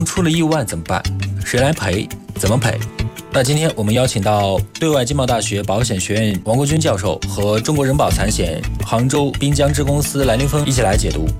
出了意外怎么办？谁来赔？怎么赔？那今天我们邀请到对外经贸大学保险学院王国军教授和中国人保残险杭州滨江支公司蓝凌峰一起来解读。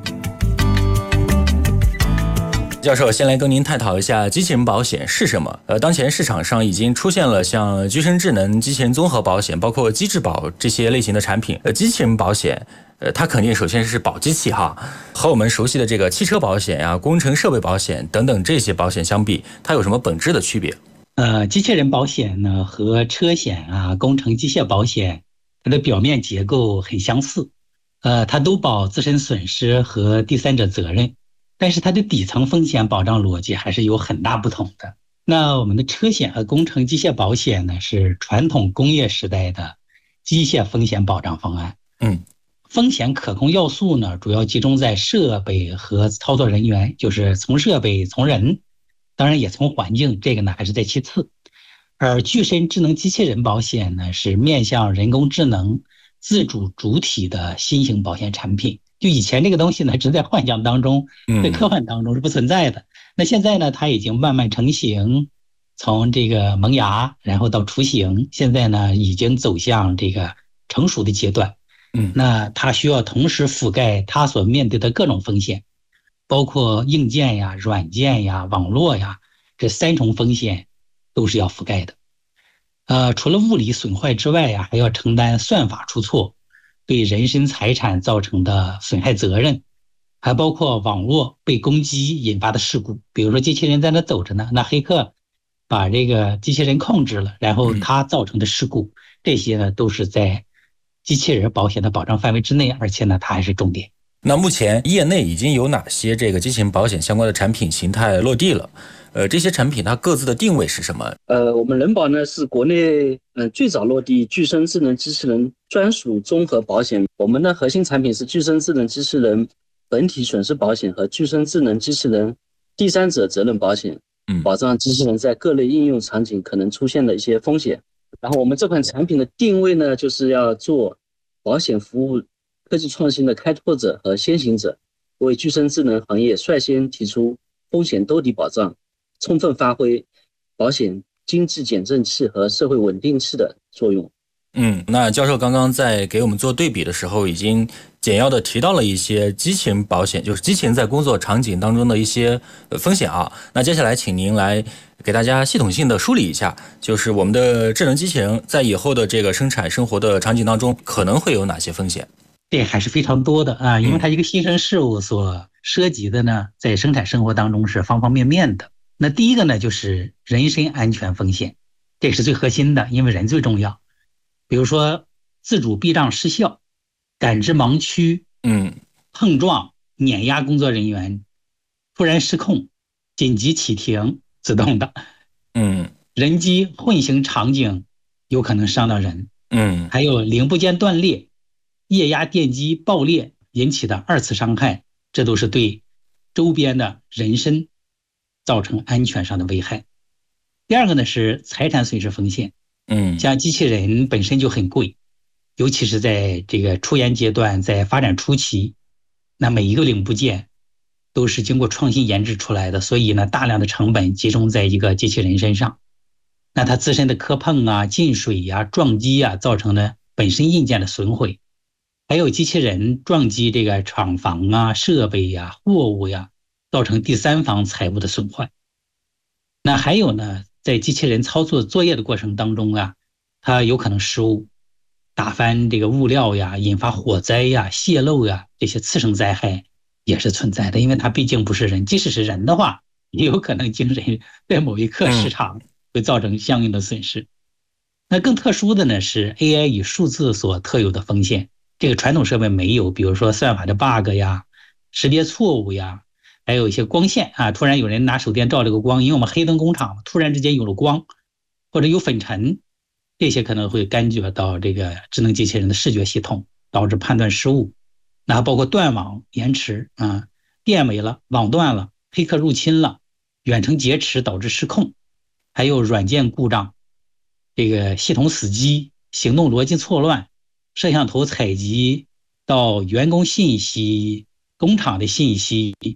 教授，先来跟您探讨一下机器人保险是什么。当前市场上已经出现了像居生智能、机器人综合保险，包括机智保这些类型的产品。机器人保险，它肯定首先是保机器哈，和我们熟悉的这个汽车保险啊、工程设备保险等等这些保险相比，它有什么本质的区别？ 机器人保险呢和车险啊、工程机械保险，它的表面结构很相似，它都保自身损失和第三者责任。但是它的底层风险保障逻辑还是有很大不同的。那我们的车险和工程机械保险呢，是传统工业时代的机械风险保障方案。风险可控要素呢，主要集中在设备和操作人员，就是从设备、从人，当然也从环境，这个呢还是在其次。而具身智能机器人保险呢，是面向人工智能自主主体的新型保险产品。就以前这个东西呢，只在幻想当中，在科幻当中是不存在的。那现在呢，它已经慢慢成型，从这个萌芽，然后到雏形，现在呢已经走向这个成熟的阶段。那它需要同时覆盖它所面对的各种风险，包括硬件呀、软件呀、网络呀，这三重风险都是要覆盖的。除了物理损坏之外呀，还要承担算法出错对人身财产造成的损害责任，还包括网络被攻击引发的事故。比如说机器人在那走着呢，那黑客把这个机器人控制了，然后它造成的事故，这些呢都是在机器人保险的保障范围之内，而且呢它还是重点。 那目前业内已经有哪些这个机器人保险相关的产品形态落地了？这些产品它各自的定位是什么？ 我们人保呢是国内最早落地具身智能机器人专属综合保险。我们的核心产品是具身智能机器人本体损失保险和具身智能机器人第三者责任保险，保障机器人在各类应用场景可能出现的一些风险。然后我们这款产品的定位呢，就是要做保险服务科技创新的开拓者和先行者，为具身智能行业率先提出风险兜底保障，充分发挥保险经济减震器和社会稳定器的作用。 那教授刚刚在给我们做对比的时候，已经简要的提到了一些机器人保险，就是机器人在工作场景当中的一些风险啊。那接下来请您来给大家系统性的梳理一下，就是我们的智能机器人在以后的这个生产生活的场景当中可能会有哪些风险？ 这还是非常多的啊，因为它一个新生事物所涉及的呢，在生产生活当中是方方面面的。那第一个呢，就是人身安全风险，这是最核心的，因为人最重要。比如说自主避障失效、感知盲区、碰撞、碾压工作人员、突然失控、紧急启停自动的，人机混行场景有可能伤到人，还有零部件断裂、液压电机爆裂引起的二次伤害，这都是对周边的人身造成安全上的危害。第二个呢是财产损失风险，像机器人本身就很贵，尤其是在这个初研阶段，在发展初期，那每一个零部件都是经过创新研制出来的，所以呢，大量的成本集中在一个机器人身上，那它自身的磕碰啊、进水啊、撞击啊，造成了本身硬件的损毁，还有机器人撞击这个厂房啊、设备呀、货物呀，造成第三方财物的损坏。那还有呢，在机器人操作作业的过程当中啊，它有可能失误，打翻这个物料呀，引发火灾呀、泄漏呀，这些次生灾害也是存在的，因为它毕竟不是人，即使是人的话，也有可能精神在某一刻失常，会造成相应的损失。那更特殊的呢是 AI 与数字所特有的风险，这个传统设备没有，比如说算法的 bug 呀、识别错误呀，还有一些光线啊，突然有人拿手电照了个光，因为我们黑灯工厂突然之间有了光，或者有粉尘，这些可能会干扰到这个智能机器人的视觉系统，导致判断失误。那包括断网延迟啊，电没了，网断了，黑客入侵了，远程劫持导致失控，还有软件故障，这个系统死机、行动逻辑错乱、摄像头采集到员工信息、工厂的信息，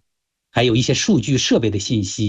还有一些数据设备的信息。